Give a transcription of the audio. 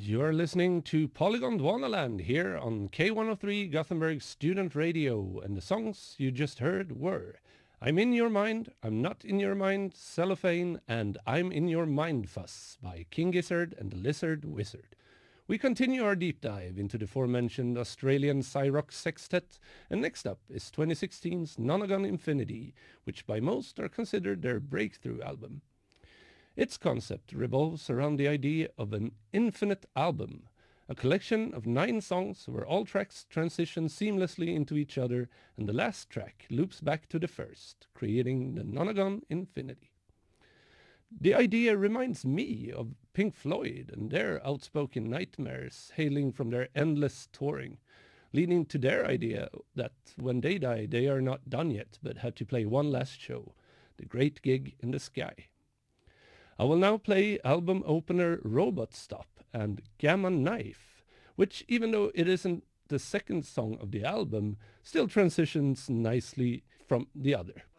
You're listening to Polygon Dwanaland here on K103 Gothenburg Student Radio, and the songs you just heard were I'm in Your Mind, I'm Not in Your Mind, Cellophane, and I'm in Your Mind Fuss by King Gizzard and the Lizard Wizard. We continue our deep dive into the aforementioned Australian Cyrock Sextet, and next up is 2016's Nonagon Infinity, which by most are considered their breakthrough album. Its concept revolves around the idea of an infinite album, a collection of 9 songs where all tracks transition seamlessly into each other and the last track loops back to the first, creating the Nonagon Infinity. The idea reminds me of Pink Floyd and their outspoken nightmares hailing from their endless touring, leading to their idea that when they die they are not done yet but have to play one last show, the great gig in the sky. I will now play album opener Robot Stop and Gamma Knife, which even though it isn't the second song of the album, still transitions nicely from the other.